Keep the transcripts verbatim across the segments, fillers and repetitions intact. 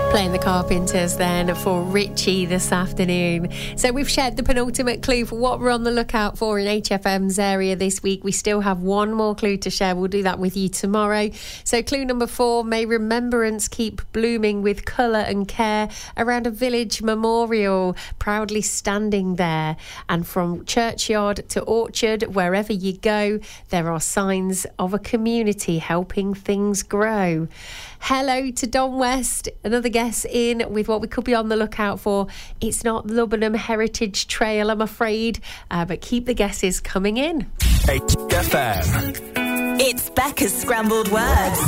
Playing the Carpenters then for Richie this afternoon. So we've shared the penultimate clue for what we're on the lookout for in H F M's area this week. We still have one more clue to share. We'll do that with you tomorrow. So clue number four, may remembrance keep blooming with colour and care around a village memorial proudly standing there. And from churchyard to orchard, wherever you go, there are signs of a community helping things grow. Hello to Don West, another guess in with what we could be on the lookout for. It's not Lubbenham Heritage Trail, I'm afraid, uh, but keep the guesses coming in. H F M. It's Becca's Scrambled Words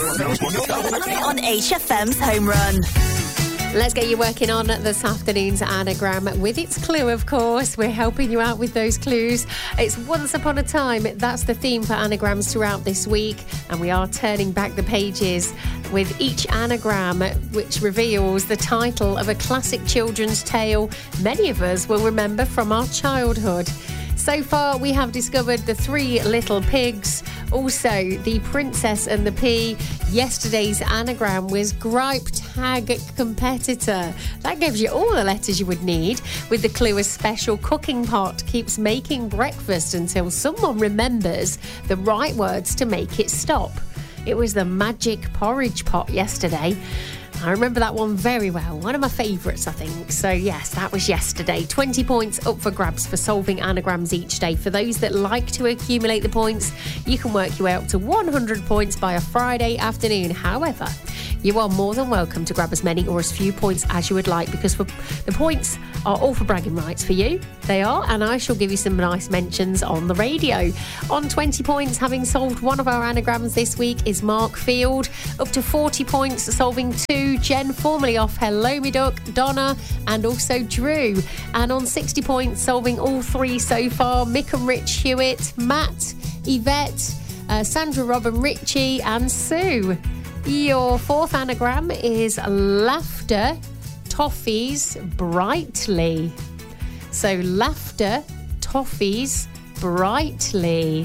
on H F M's Home Run. Let's get you working on this afternoon's anagram with its clue, of course. We're helping you out with those clues. It's Once Upon a Time. That's the theme for anagrams throughout this week. And we are turning back the pages with each anagram, which reveals the title of a classic children's tale many of us will remember from our childhood. So far, we have discovered the Three Little Pigs, also the Princess and the Pea. Yesterday's anagram was Gripe Tag Competitor. That gives you all the letters you would need, with the clue a special cooking pot keeps making breakfast until someone remembers the right words to make it stop. It was the magic porridge pot yesterday. I remember that one very well. One of my favourites, I think. So, yes, that was yesterday. twenty points up for grabs for solving anagrams each day. For those that like to accumulate the points, you can work your way up to one hundred points by a Friday afternoon. However, you are more than welcome to grab as many or as few points as you would like, because for, the points are all for bragging rights for you. They are, and I shall give you some nice mentions on the radio. On twenty points, having solved one of our anagrams this week, is Mark Field. Up to forty points, solving two, Jen, formerly off Hello Me Duck, Donna, and also Drew. And on sixty points, solving all three so far, Mick and Rich Hewitt, Matt, Yvette, uh, Sandra, Robin, Richie, and Sue. Your fourth anagram is Laughter Toffees Brightly. So laughter toffees brightly.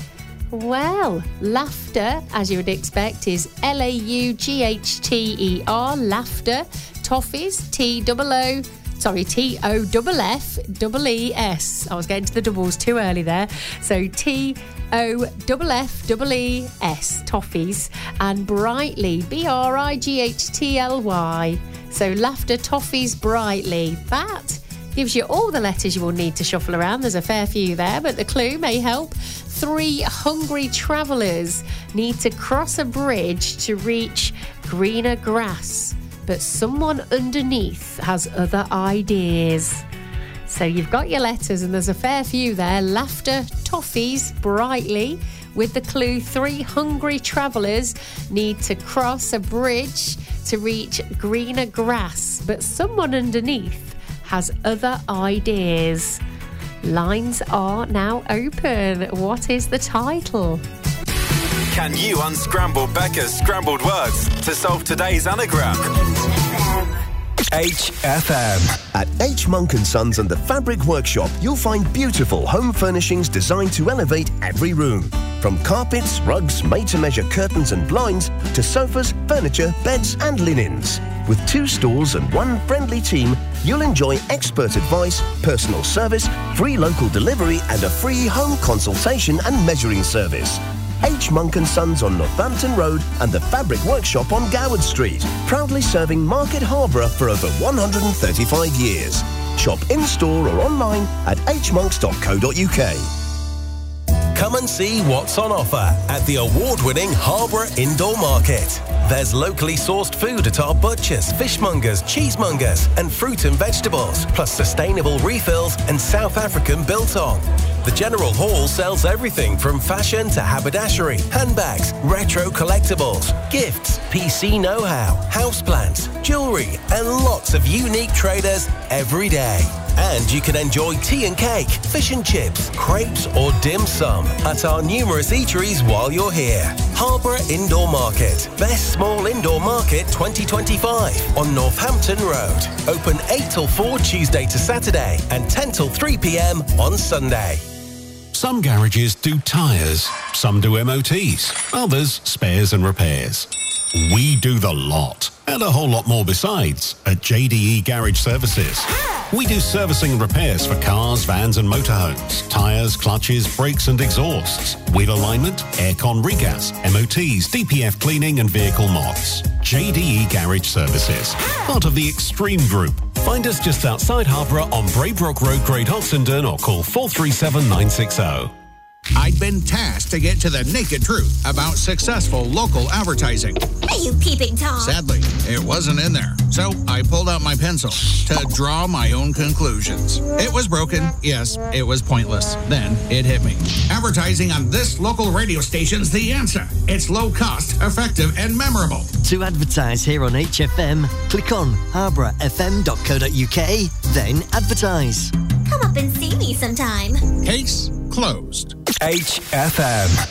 Well, laughter, as you would expect, is L A U G H T E R, laughter. Toffees, T O O, sorry, T O F F E E S. I was getting to the doubles too early there. So T O F F E E S, toffees. And brightly, B R I G H T L Y. So laughter toffees brightly. That gives you all the letters you will need to shuffle around. There's a fair few there, but the clue may help. Three hungry travellers need to cross a bridge to reach greener grass, but someone underneath has other ideas. So you've got your letters, and there's a fair few there. Laughter toffees brightly, with the clue three hungry travellers need to cross a bridge to reach greener grass, but someone underneath has other ideas. Lines are now open. What is the title? Can you unscramble Becca's scrambled words to solve today's anagram? H F M. At H. Monk and Sons and the Fabric Workshop, you'll find beautiful home furnishings designed to elevate every room. From carpets, rugs, made-to-measure curtains and blinds, to sofas, furniture, beds and linens. With two stores and one friendly team, you'll enjoy expert advice, personal service, free local delivery and a free home consultation and measuring service. H. Monk and Sons on Northampton Road and the Fabric Workshop on Goward Street. Proudly serving Market Harborough for over one hundred thirty-five years. Shop in-store or online at h monks dot co dot u k. Come and see what's on offer at the award-winning Harborough Indoor Market. There's locally sourced food at our butchers, fishmongers, cheesemongers and fruit and vegetables, plus sustainable refills and South African biltong. The General Hall sells everything from fashion to haberdashery, handbags, retro collectibles, gifts, P C know-how, houseplants, jewellery and lots of unique traders every day. And you can enjoy tea and cake, fish and chips, crepes or dim sum at our numerous eateries while you're here. Harborough Indoor Market. Best Small Indoor Market twenty twenty-five on Northampton Road. Open eight till four Tuesday to Saturday and ten till three p m on Sunday. Some garages do tyres, some do M O Ts, others spares and repairs. We do the lot. and a whole lot more besides at J D E Garage Services. We do servicing and repairs for cars, vans and motorhomes, tyres, clutches, brakes and exhausts, wheel alignment, aircon regas, M O Ts, D P F cleaning and vehicle mods. J D E Garage Services, part of the Extreme Group. Find us just outside Harborough on Braybrook Road, Great Oxenden, or call four three seven nine six zero. I'd been tasked to get to the naked truth about successful local advertising. Are you peeping Tom? Sadly, it wasn't in there. So I pulled out my pencil to draw my own conclusions. It was broken. Yes, it was pointless. Then it hit me. Advertising on this local radio station's the answer. It's low cost, effective, and memorable. To advertise here on H F M, click on harborough f m dot co dot u k, then advertise. Come up and see me sometime. Case closed. H F M.